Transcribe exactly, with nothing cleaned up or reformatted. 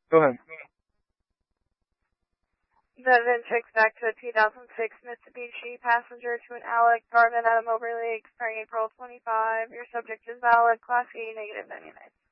Go ahead. The VIN checks back to a two thousand six Mitsubishi passenger to an Alec Garvin at a Moberly expiring April twenty-fifth. Your subject is valid, Class E, negative ninety-nine.